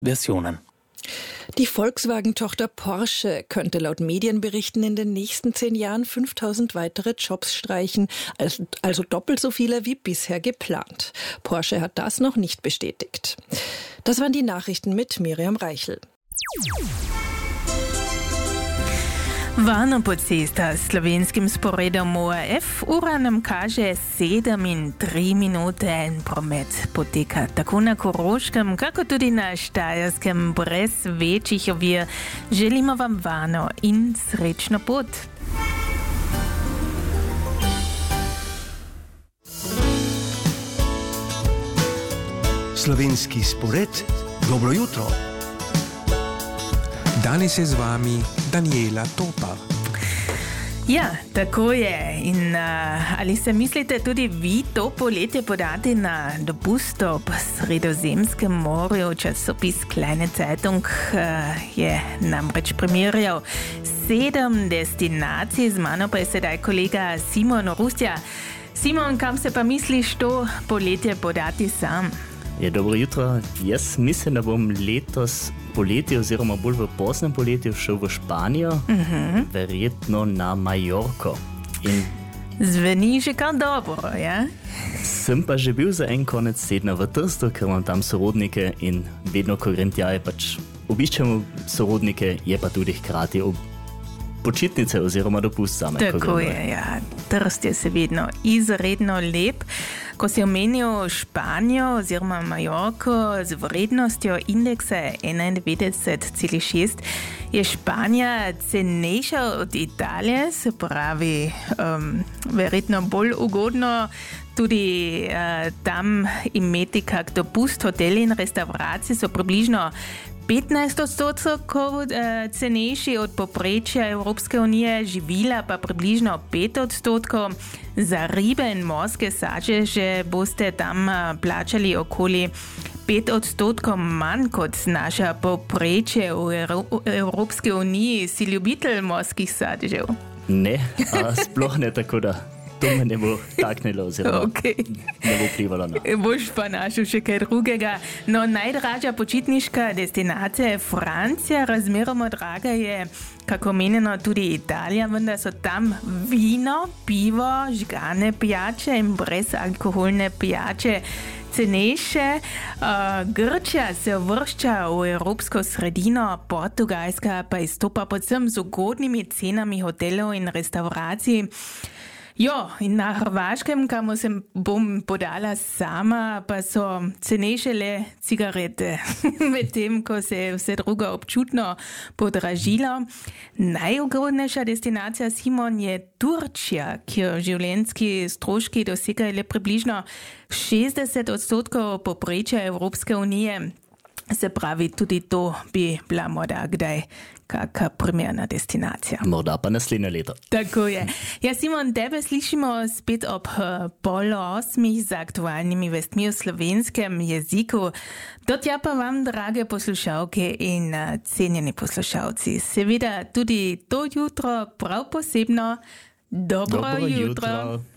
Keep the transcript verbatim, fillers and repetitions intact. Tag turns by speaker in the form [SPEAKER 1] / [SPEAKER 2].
[SPEAKER 1] Versionen.
[SPEAKER 2] Die Volkswagen-Tochter Porsche könnte laut Medienberichten in den nächsten zehn Jahren fünftausend weitere Jobs streichen, also doppelt so viele wie bisher geplant. Porsche hat das noch nicht bestätigt. Das waren die Nachrichten mit Miriam Reichel.
[SPEAKER 3] Varna po cestah s slovenskim sporedom O R F ura nam kaže sedem in tri minute in promet poteka tako na Koroškem, kako tudi na Štajerskem brez večjih ovir. Želimo vam varno in srečno pot.
[SPEAKER 4] Slovenski spored, dobro jutro.
[SPEAKER 5] Danes je z vami Daniela Topar.
[SPEAKER 3] Ja, tako je. In uh, ali se mislite tudi vi to poletje podati na dopust ob Sredozemskem morju? Časopis Kleine Zeitung uh, je namreč primerjal sedem destinacij. Z mano pa je sedaj kolega Simon Rustja. Simon, kam se pa misliš to poletje podati sam?
[SPEAKER 1] Ja, dobro jutro. Jaz mislim, da bom letos poletje oziroma bolj v poznem poletju šel v Španijo, uh-huh. verjetno na Majorko. In
[SPEAKER 3] zveni že kar dobro, ja?
[SPEAKER 1] Sem pa že bil za en konec tedna v Trstu, ker imam tam sorodnike in vedno, ko grem tja, je pač obiščemo sorodnike, je pa tudi hkrati ob počitnice oziroma dopust same.
[SPEAKER 3] Tako je, ja. Trst je seveda izredno lep. Ko si omenil Španijo oziroma Majorko z vrednostjo indeksa enaindevetdeset celih šest, je Španija cenejša od Italije, se pravi um, verjetno bolj ugodno tudi uh, tam imeti kak dopust. Hoteli in restauracije so približno petnajst odstotkov uh, cenejši od poprečja Evropske unije, živila pa približno pet odstotkov. Za ribe in morske sadeže boste tam uh, plačali okoli pet odstotkov manj kot naša poprečje v Evro- Evropske uniji. Si ljubitelj morskih sadežev?
[SPEAKER 1] Ne, a sploh ne, tako da to me ne bo taknilo oziroma okay. ne bo vplivalo na.
[SPEAKER 3] Boš pa našel še kaj drugega. No, najdražja počitniška destinacija je Francija, razmeroma draga je, kako menjeno, tudi Italija, vendar so tam vino, pivo, žgane pijače in brezalkoholne pijače cenejše. Uh, Grčija se uvršča v evropsko sredino, Portugalska pa izstopa predvsem z ugodnimi cenami hotelov in restauracij. Jo, in na Hrvaškem, kamo se bom podala sama, pa so cenejše le cigarete, medtem ko se je vse drugo občutno podražilo. Najugodnejša destinacija, Simon, je Turčija, kjer življenjski stroški dosegajo le približno šestdeset odstotkov poprečja Evropske unije. Se pravi, tudi to bi bila morda kdaj kakšna primerna destinacija.
[SPEAKER 1] Morda pa naslednje leto.
[SPEAKER 3] Tako je. Ja, Simon, tebe slišimo spet ob pol osmih z aktualnimi vestmi v slovenskem jeziku. Do tja pa vam, drage poslušalke in cenjeni poslušalci, seveda tudi to jutro prav posebno dobro, dobro jutro. jutro.